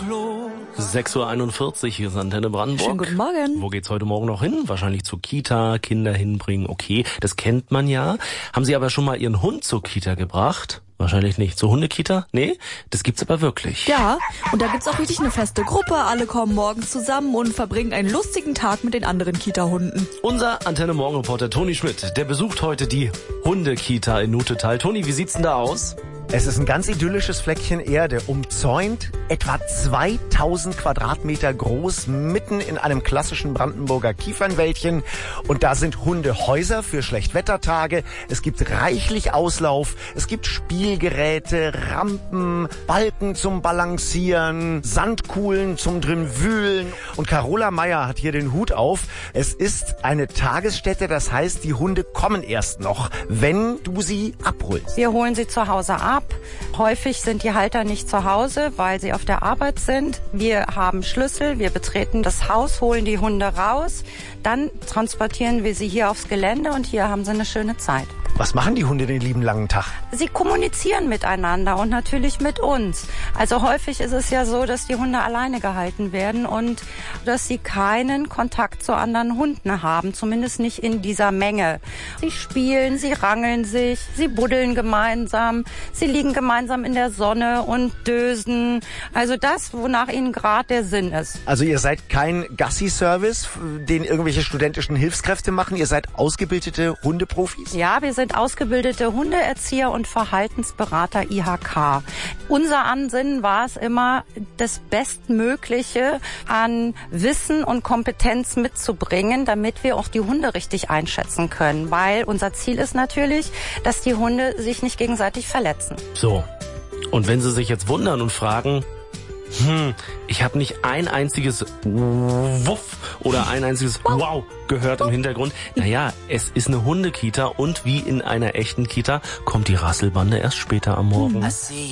los. 6:41 Uhr, hier ist Antenne Brandenburg. Schönen guten Morgen. Wo geht's heute Morgen noch hin? Wahrscheinlich zur Kita, Kinder hinbringen, okay, das kennt man ja. Haben Sie aber schon mal Ihren Hund zur Kita gebracht? Wahrscheinlich nicht. Zur Hundekita? Nee, das gibt's aber wirklich. Ja, und da gibt's auch richtig eine feste Gruppe. Alle kommen morgens zusammen und verbringen einen lustigen Tag mit den anderen Kita-Hunden. Unser Antenne-Morgen-Reporter Toni Schmidt, der besucht heute die Hundekita in Nutetal. Toni, wie sieht's denn da aus? Es ist ein ganz idyllisches Fleckchen Erde, umzäunt, etwa 2000 Quadratmeter groß, mitten in einem klassischen Brandenburger Kiefernwäldchen. Und da sind Hundehäuser für Schlechtwettertage. Es gibt reichlich Auslauf. Es gibt Spielgeräte, Rampen, Balken zum Balancieren, Sandkuhlen zum drin wühlen. Und Carola Meyer hat hier den Hut auf. Es ist eine Tagesstätte, das heißt, die Hunde kommen erst noch, wenn du sie abholst. Wir holen sie zu Hause ab. Häufig sind die Halter nicht zu Hause, weil sie auf der Arbeit sind. Wir haben Schlüssel, wir betreten das Haus, holen die Hunde raus. Dann transportieren wir sie hier aufs Gelände und hier haben sie eine schöne Zeit. Was machen die Hunde den lieben langen Tag? Sie kommunizieren miteinander und natürlich mit uns. Also häufig ist es ja so, dass die Hunde alleine gehalten werden und dass sie keinen Kontakt zu anderen Hunden haben, zumindest nicht in dieser Menge. Sie spielen, sie rangeln sich, sie buddeln gemeinsam, sie liegen gemeinsam in der Sonne und dösen. Also das, wonach ihnen gerade der Sinn ist. Also ihr seid kein Gassi-Service, den irgendwelche studentischen Hilfskräfte machen. Ihr seid ausgebildete Hundeprofis? Ja, wir sind ausgebildete Hundeerzieher und Verhaltensberater IHK. Unser Ansinnen war es immer, das Bestmögliche an Wissen und Kompetenz mitzubringen, damit wir auch die Hunde richtig einschätzen können. Weil unser Ziel ist natürlich, dass die Hunde sich nicht gegenseitig verletzen. So, und wenn Sie sich jetzt wundern und fragen, ich habe nicht ein einziges Wuff oder ein einziges Wow gehört im Hintergrund. Naja, es ist eine Hundekita und wie in einer echten Kita kommt die Rasselbande erst später am Morgen.